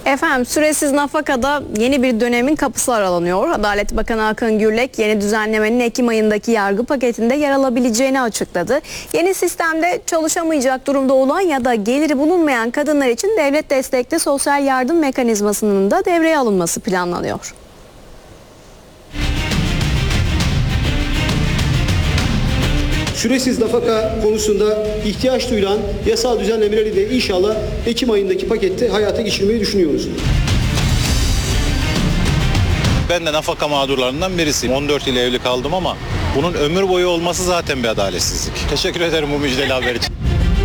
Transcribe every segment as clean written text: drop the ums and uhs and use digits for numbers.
Efendim, süresiz nafakada yeni bir dönemin kapısı aralanıyor. Adalet Bakanı Akın Gürlek yeni düzenlemenin Ekim ayındaki yargı paketinde yer alabileceğini açıkladı. Yeni sistemde çalışamayacak durumda olan ya da geliri bulunmayan kadınlar için devlet destekli sosyal yardım mekanizmasının da devreye alınması planlanıyor. Süresiz nafaka konusunda ihtiyaç duyulan yasal düzenlemeleri de inşallah Ekim ayındaki pakette hayata geçirmeyi düşünüyoruz. Ben de nafaka mağdurlarından birisiyim. 14 yıl evli kaldım ama bunun ömür boyu olması zaten bir adaletsizlik. Teşekkür ederim bu müjdeli haber için.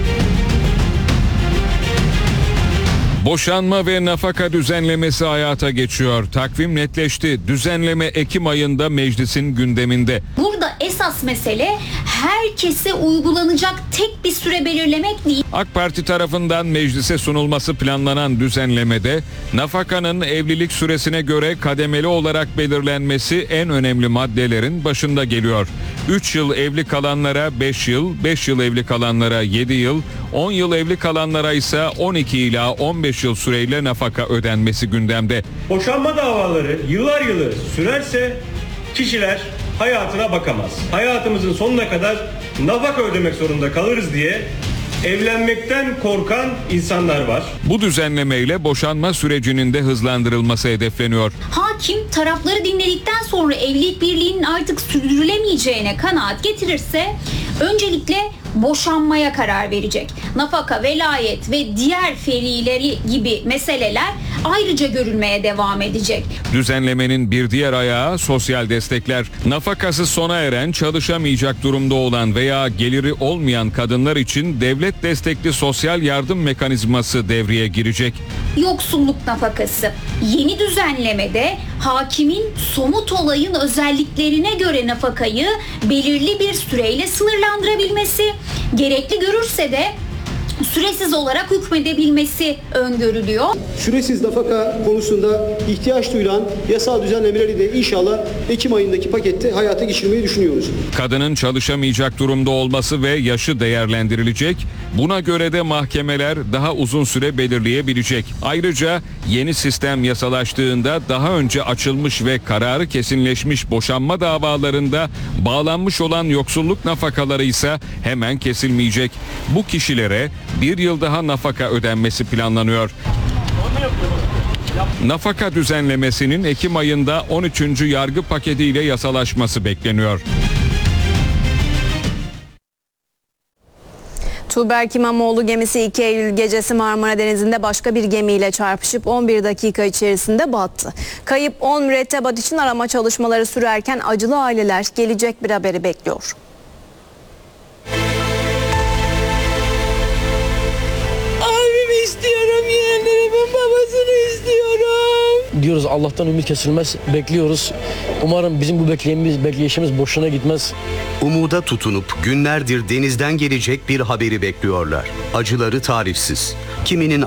Boşanma ve nafaka düzenlemesi hayata geçiyor. Takvim netleşti. Düzenleme Ekim ayında meclisin gündeminde. Burada esas mesele herkese uygulanacak tek bir süre belirlemek değil. AK Parti tarafından meclise sunulması planlanan düzenlemede nafakanın evlilik süresine göre kademeli olarak belirlenmesi en önemli maddelerin başında geliyor. 3 yıl evli kalanlara 5 yıl, 5 yıl evli kalanlara 7 yıl, 10 yıl evli kalanlara ise 12 ila 15 yıl süreyle nafaka ödenmesi gündemde. Boşanma davaları yıllar yılı sürerse kişiler hayatına bakamaz. Hayatımızın sonuna kadar nafaka ödemek zorunda kalırız diye evlenmekten korkan insanlar var. Bu düzenlemeyle boşanma sürecinin de hızlandırılması hedefleniyor. Hakim tarafları dinledikten sonra evlilik birliğinin artık sürdürülemeyeceğine kanaat getirirse öncelikle boşanmaya karar verecek. Nafaka, velayet ve diğer ferileri gibi meseleler ayrıca görülmeye devam edecek. Düzenlemenin bir diğer ayağı sosyal destekler. Nafakası sona eren, çalışamayacak durumda olan veya geliri olmayan kadınlar için devlet destekli sosyal yardım mekanizması devreye girecek. Yoksulluk nafakası. Yeni düzenlemede hakimin somut olayın özelliklerine göre nafakayı belirli bir süreyle sınırlandırabilmesi, gerekli görürse de süresiz olarak hükmedebilmesi öngörülüyor. Süresiz nafaka konusunda ihtiyaç duyulan yasal düzenlemeleri de inşallah Ekim ayındaki pakette hayata geçirmeyi düşünüyoruz. Kadının çalışamayacak durumda olması ve yaşı değerlendirilecek. Buna göre de mahkemeler daha uzun süre belirleyebilecek. Ayrıca yeni sistem yasalaştığında daha önce açılmış ve kararı kesinleşmiş boşanma davalarında bağlanmış olan yoksulluk nafakaları ise hemen kesilmeyecek. Bu kişilere bir yıl daha nafaka ödenmesi planlanıyor. Nafaka düzenlemesinin Ekim ayında 13. yargı paketiyle yasalaşması bekleniyor. Tuğberk İmamoğlu gemisi 2 Eylül gecesi Marmara Denizi'nde başka bir gemiyle çarpışıp 11 dakika içerisinde battı. Kayıp 10 mürettebat için arama çalışmaları sürerken acılı aileler gelecek bir haberi bekliyor. Abimi istiyorum, yeğenlerimin babasını istiyorum. Diyoruz Allah'tan ümit kesilmez, bekliyoruz. Umarım bizim bu bekleyişimiz boşuna gitmez. Umuda tutunup günlerdir denizden gelecek bir haberi bekliyorlar. Acıları tarifsiz. Kiminin